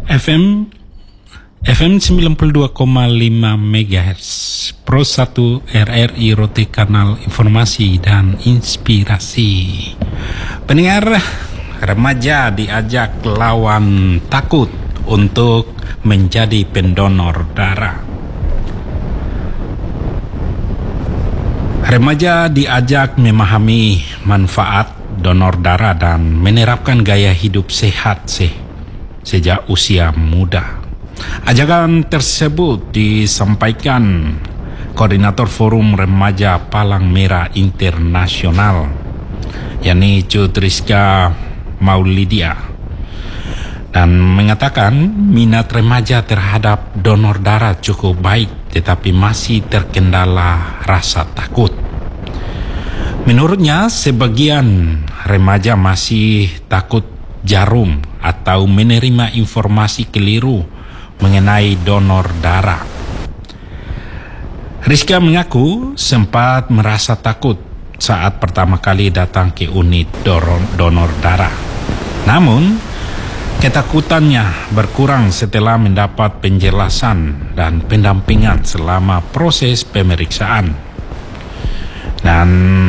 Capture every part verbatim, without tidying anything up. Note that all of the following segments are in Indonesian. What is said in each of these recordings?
F M F M sembilan puluh dua koma lima megahertz Pro satu R R I Rote, kanal informasi dan inspirasi. Pendengar, remaja diajak lawan takut untuk menjadi pendonor darah. Remaja diajak memahami manfaat donor darah dan menerapkan gaya hidup sehat sih sejak usia muda. Ajakan tersebut disampaikan Koordinator Forum Remaja Palang Merah Internasional, yakni Cudriska Maulidia, dan mengatakan minat remaja terhadap donor darah cukup baik, tetapi masih terkendala rasa takut. Menurutnya, sebagian remaja masih takut jarum atau menerima informasi keliru mengenai donor darah. Rizka mengaku sempat merasa takut saat pertama kali datang ke unit donor darah. Namun, ketakutannya berkurang setelah mendapat penjelasan dan pendampingan selama proses pemeriksaan. Dan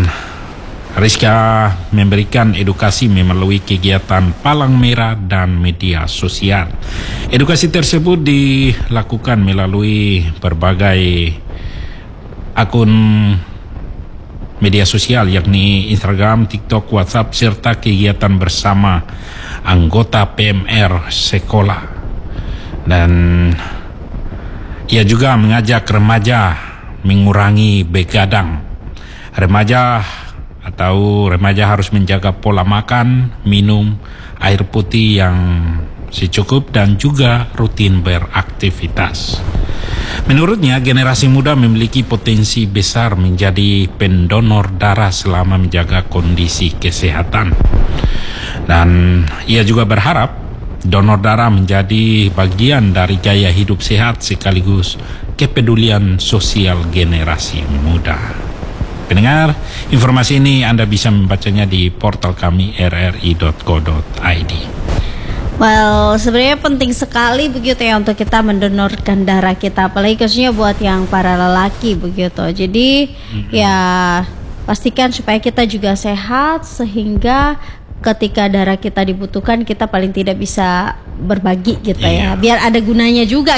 Rizka memberikan edukasi melalui kegiatan Palang Merah dan media sosial. Edukasi tersebut dilakukan melalui berbagai akun media sosial, yakni Instagram, TikTok, WhatsApp, serta kegiatan bersama anggota P M R sekolah. Dan ia juga mengajak remaja mengurangi begadang. Remaja atau remaja harus menjaga pola makan, minum air putih yang secukup, dan juga rutin beraktivitas. Menurutnya, generasi muda memiliki potensi besar menjadi pendonor darah selama menjaga kondisi kesehatan. Dan ia juga berharap donor darah menjadi bagian dari gaya hidup sehat sekaligus kepedulian sosial generasi muda. Pendengar, informasi ini Anda bisa membacanya di portal kami r r i dot co dot i d. Well, sebenarnya penting sekali begitu ya untuk kita mendonorkan darah kita, apalagi khususnya buat yang para lelaki begitu. Jadi mm-hmm. ya pastikan supaya kita juga sehat, sehingga ketika darah kita dibutuhkan kita paling tidak bisa berbagi gitu yeah. ya, biar ada gunanya juga